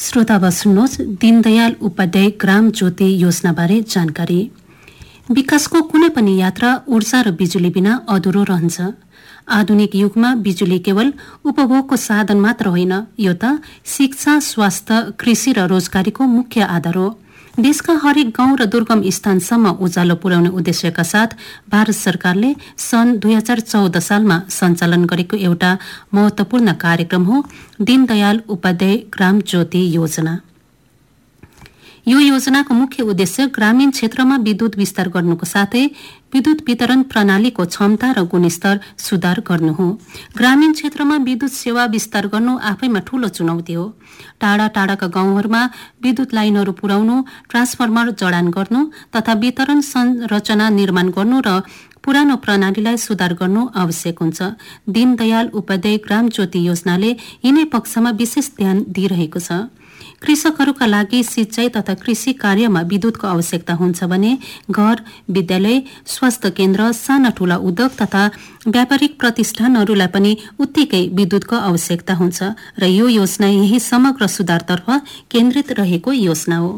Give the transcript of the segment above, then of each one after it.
श्रोता अब सुन्नुहोस् दीनदयाल उपाध्याय ग्राम ज्योति योजनाबारे जानकारी। विकासको कुनै पनि यात्रा ऊर्जा र बिजुली बिना अधुरो रहन्छ। आधुनिक युगमा बिजुली केवल उपभोगको साधन मात्र होइन, यो त शिक्षा, स्वास्थ्य, कृषि र रोजगारीको मुख्य आधार हो। देशका हरेक गाउँ र दुर्गम स्थानसम्म उज्यालो पुर्याउने उद्देश्यका साथ भारत सरकारले सन् 2014 सालमा सञ्चालन गरेको एउटा महत्वपूर्ण कार्यक्रम हो दीनदयाल उपाध्याय ग्राम ज्योति योजना। यो योजनाको मुख्य उद्देश्य ग्रामीण क्षेत्रमा विद्युत विस्तार गर्नुको साथै विद्युत वितरण प्रणालीको क्षमता र गुणस्तर सुधार गर्नु हो। ग्रामीण क्षेत्रमा विद्युत सेवा विस्तार गर्नु आफैमा ठूलो चुनौती हो। टाढा टाढाका गाउँहरूमा विद्युत लाइनहरू पुर्याउनु, ट्रान्सफर्मर जडान गर्नु तथा वितरण संरचना निर्माण गर्नु र पुरानो प्रणालीलाई सुधार गर्नु आवश्यक हुन्छ। दीनदयाल उपाध्याय ग्राम ज्योति योजनाले यिनै पक्षमा विशेष ध्यान दिइरहेको छ। कृषकहरूका लागि सिंचाई तथा कृषि कार्यमा विद्युतको आवश्यकता हुन्छ भने घर, विद्यालय, स्वास्थ्य केन्द्र, साना ठूला उद्योग तथा व्यापारिक प्रतिष्ठानहरूलाई पनि उत्तिकै विद्युतको आवश्यकता हुन्छ र यो योजना यही समग्र सुधारतर्फ केन्द्रित रहेको योजना हो।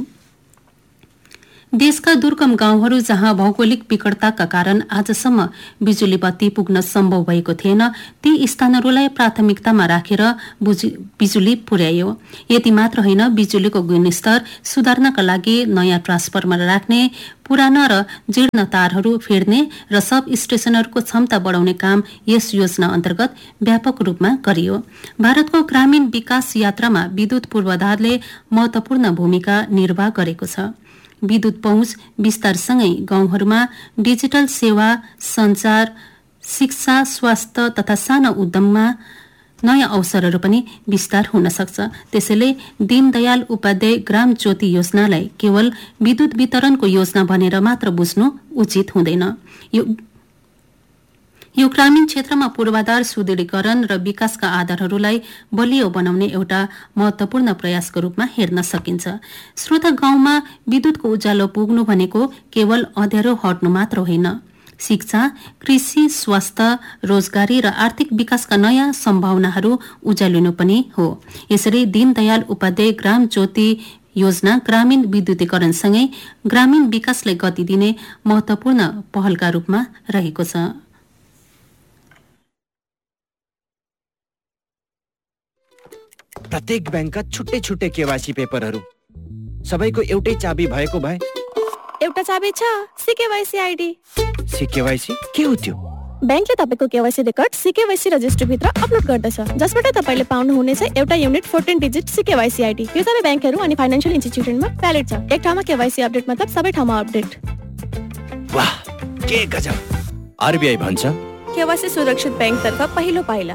देशका दुर्गम गाउँहरू जहाँ भौगोलिक विकटताका कारण आजसम्म बिजुली बत्ती पुग्न सम्भव भएको थिएन, ती स्थानहरूलाई प्राथमिकतामा राखेर बिजुली पुर्याइयो। यति मात्र होइन, बिजुलीको गुणस्तर सुधार्नका लागि नयाँ ट्रान्सफर्मर राख्ने, पुराना र जीर्ण तारहरू फेर्ने र सब स्टेशनहरूको क्षमता बढाउने काम यस योजना अन्तर्गत व्यापक रूपमा गरियो। भारतको ग्रामीण विकास यात्रामा विद्युत पूर्वाधारले महत्वपूर्ण भूमिका निर्वाह गरेको छ। विद्युत पहुँच विस्तारसँगै गाउँहरूमा डिजिटल सेवा, सञ्चार, शिक्षा, स्वास्थ्य तथा साना उद्यममा नयाँ अवसरहरू पनि विस्तार हुन सक्छ। त्यसैले दीनदयाल उपाध्याय ग्राम ज्योति योजनालाई केवल विद्युत वितरणको योजना भनेर मात्र बुझ्नु उचित हुँदैन। यो ग्रामीण क्षेत्रमा पूर्वाधार सुदृढीकरण र विकासका आधारहरूलाई बलियो बनाउने एउटा महत्वपूर्ण प्रयासको रूपमा हेर्न सकिन्छ। श्रोता, गाउँमा विद्युतको उज्यालो पुग्नु भनेको केवल अँध्यारो हट्नु मात्र होइन, शिक्षा, कृषि, स्वास्थ्य, रोजगारी र आर्थिक विकासका नयाँ सम्भावनाहरू उज्यालिनु पनि हो। यसरी दीनदयाल उपाध्याय ग्राम ज्योति योजना ग्रामीण विद्युतीकरणसँगै ग्रामीण विकासलाई गति दिने महत्वपूर्ण पहलका रूपमा रहेको छ। प्रत्येक बैंकका छुट्टै छुट्टै केवाइसी पेपरहरू, सबैको एउटै चाबी भएको भए एउटा चाबी छ, सिकेवाइसी आइडी। सिकेवाइसी के हो त्यो? बैंकले तपाईको केवाइसी रेकर्ड सिकेवाइसी रजिस्टर भित्र अपलोड गर्दछ, जसबाट तपाईले पाउनुहुनेछ एउटा युनिक 14 डिजिट सिकेवाइसी आइडी। यो सबै बैंकहरू अनि फाइनान्शियल इन्स्टिट्युसनमा भ्यालिड छ। एक ठाउँमा केवाइसी अपडेट मतलब सबै ठाउँमा अपडेट। वाह, के गजब! आरबीआई भन्छ केवाइसी सुरक्षित बैंकतर्फ पहिलो पाइला।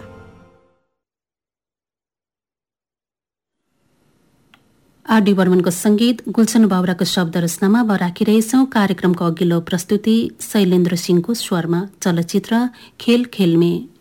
आरडी बर्मनको संगीत, गुलशन बाबुराको शब्द रचनामा अब राखिरहेछौं कार्यक्रमको अघिल्लो प्रस्तुति शैलेन्द्र सिंहको स्वरमा चलचित्र खेल खेलमे।